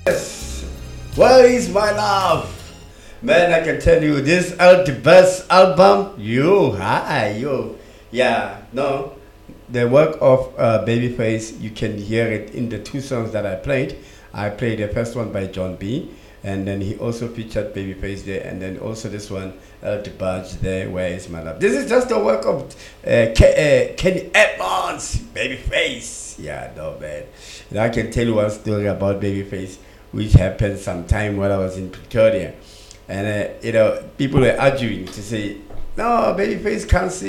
Yes. Where is my love? Man, I can tell you this the best album. Yeah, no. The work of Babyface, you can hear it in the two songs that I played. I played the first one by John B, and then he also featured Babyface there, and then also this one, the Budge there. Where is my love? This is just the work of Kenny Edmonds, Babyface. Yeah, no man. And I can tell you one story about Babyface, which happened sometime when I was in Pretoria, and people were arguing to say, no, Babyface can't sing.